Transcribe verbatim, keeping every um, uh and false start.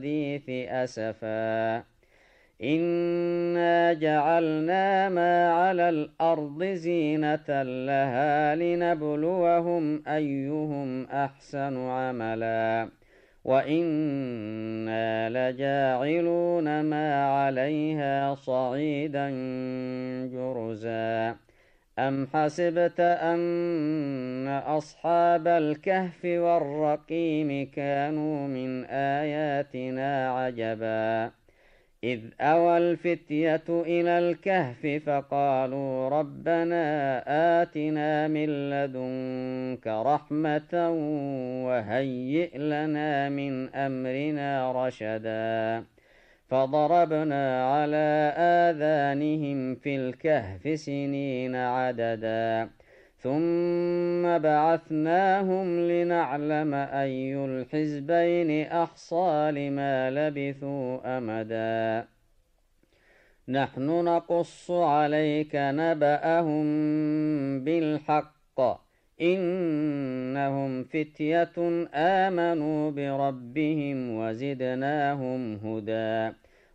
الحديث أسفا إنا جعلنا ما على الأرض زينة لها لنبلوهم أيهم أحسن عملا وإنا لجاعلون ما عليها صعيدا جرزا أم حسبت أن أصحاب الكهف والرقيم كانوا من آياتنا عجبا إذ أوى الفتية إلى الكهف فقالوا ربنا آتنا من لدنك رحمة وهيئ لنا من أمرنا رشدا فضربنا على آذانهم في الكهف سنين عددا ثم بعثناهم لنعلم أي الحزبين أحصى لما لبثوا أمدا نحن نقص عليك نبأهم بالحق إنهم فتية آمنوا بربهم وزدناهم هدى